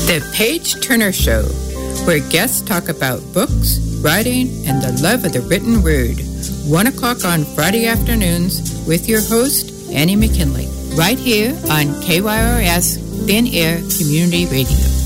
The Page Turner Show, where guests talk about books, writing, and the love of the written word. 1 o'clock on Friday afternoons with your host, Annie McKinley, right here on KYRS Thin Air Community Radio.